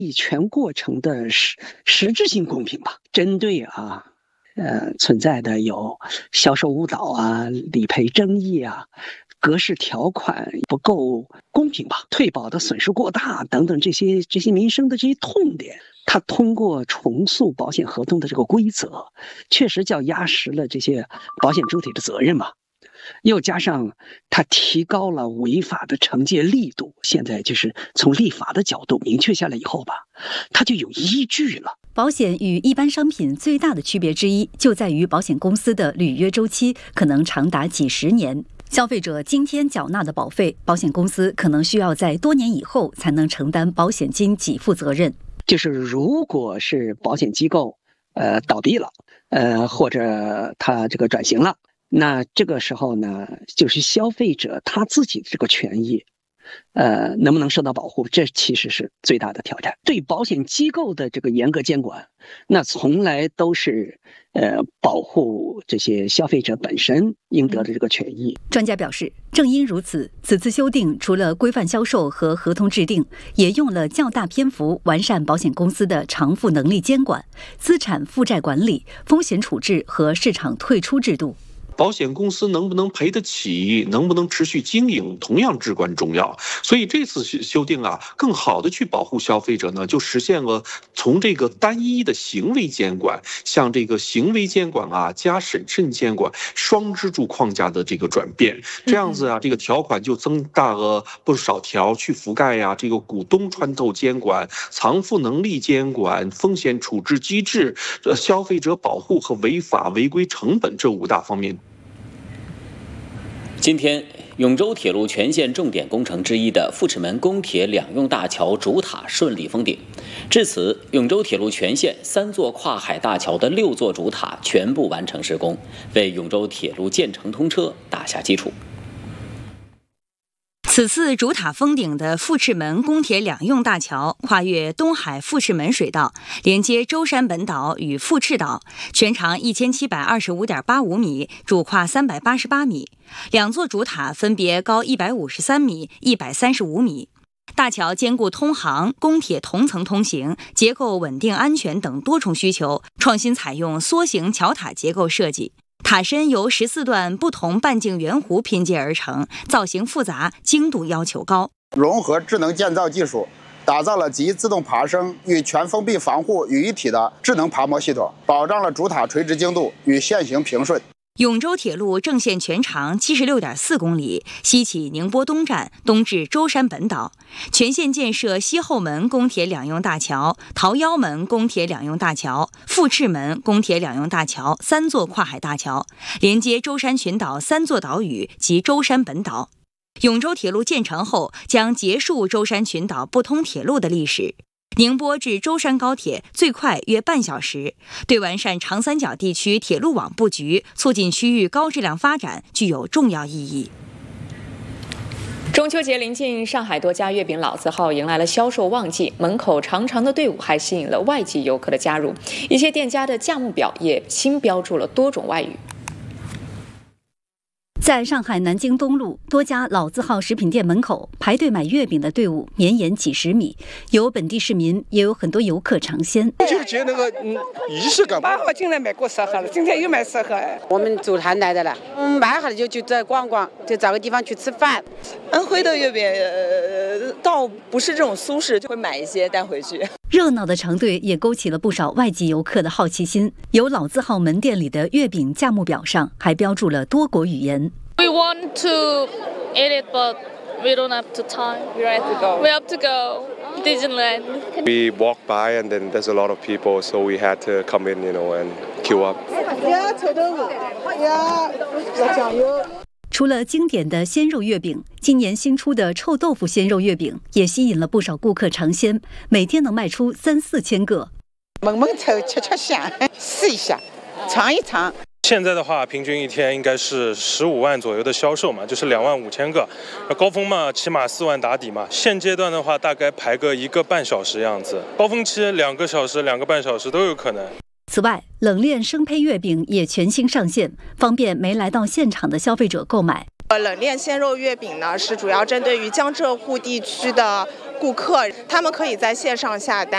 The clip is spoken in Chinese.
以全过程的实质性公平吧。针对存在的有销售误导啊、理赔争议啊、格式条款不够公平吧、退保的损失过大等等这些民生的这些痛点，它通过重塑保险合同的这个规则，确实叫压实了这些保险主体的责任嘛。又加上它提高了违法的惩戒力度，现在就是从立法的角度明确下来以后吧，它就有依据了。 保险与一般商品最大的区别之一，就在于保险公司的履约周期可能长达几十年。消费者今天缴纳的保费，保险公司可能需要在多年以后才能承担保险金给付责任。 就是如果是保险机构倒闭了，或者它这个转型了，那这个时候呢，就是消费者他自己的这个权益，能不能受到保护，这其实是最大的挑战。对保险机构的这个严格监管，那从来都是保护这些消费者本身应得的这个权益。 专家表示，正因如此，此次修订除了规范销售和合同制定，也用了较大篇幅完善保险公司的偿付能力监管、资产负债管理、风险处置和市场退出制度。 保险公司能不能赔得起，能不能持续经营，同样至关重要。所以这次修订更好的去保护消费者呢，就实现了从这个单一的行为监管，向这个行为监管加审慎监管双支柱框架的这个转变。这样子这个条款就增大了不少条，去覆盖这个股东穿透监管、偿付能力监管、风险处置机制、消费者保护和违法违规成本这5大方面。 今天，永州铁路全线重点工程之一的富士门公铁两用大桥主塔顺利封顶。至此，永州铁路全线3座跨海大桥的6座主塔全部完成施工，为永州铁路建成通车打下基础。 此次主塔封顶的富士门公铁两用大桥跨越东海富士门水道，连接舟山本岛与富士岛，全长1725.85米，主跨388米。2座主塔分别高153米、135米。大桥兼顾通航、公铁同层通行、结构稳定安全等多重需求，创新采用梭形桥塔结构设计。塔身由14段不同半径圆弧拼接而成，造型复杂，精度要求高。 融合智能建造技术，打造了集自动爬升与全封闭防护于一体的智能爬模系统，保障了主塔垂直精度与线行平顺。 永州铁路正线全长76.4公里，西起宁波东站，东至舟山本岛，全线建设西后门公铁两用大桥、桃夭门公铁两用大桥、富士门公铁两用大桥3座跨海大桥，连接舟山群岛3座岛屿及舟山本岛。永州铁路建成后，将结束舟山群岛不通铁路的历史。宁波至舟山高铁最快约半小时，对完善长三角地区铁路网布局、促进区域高质量发展具有重要意义。 中秋节临近，上海多家月饼老字号迎来了销售旺季，门口长长的队伍还吸引了外籍游客的加入，一些店家的价目表也新标注了多种外语。 在上海南京东路，多家老字号食品店门口排队买月饼的队伍绵延几十米，有本地市民，也有很多游客尝鲜。 就是觉得那个仪式感。 8号进来买过10盒了，今天又买10盒。 我们组团来的了，买好了就再逛逛，就找个地方去吃饭。 安徽的月饼倒不是这种苏式，就会买一些带回去。 热闹的长队也勾起了不少外籍游客的好奇心。有老字号门店里的月饼价目表上还标注了多国语言。 We want to eat it, but we don't have the time. We have to go. We have to go Disneyland. We walk by and then there's a lot of people, so we had to come in, and queue up. 臭豆腐，要酱油。 除了经典的鲜肉月饼，今年新出的臭豆腐鲜肉月饼也吸引了不少顾客尝鲜，每天能卖出3-4千个。 闻闻臭，吃吃香，试一下，尝一尝。 现在的话，平均一天应该是15万左右的销售嘛，就是2万5千个。高峰嘛，起码4万打底嘛。现阶段的话，大概排个1个半小时样子，高峰期2个小时、2个半小时都有可能。 此外，冷链生胚月饼也全新上线，方便没来到现场的消费者购买。 冷链鲜肉月饼呢，是主要针对于江浙沪地区的顾客，他们可以在线上下单，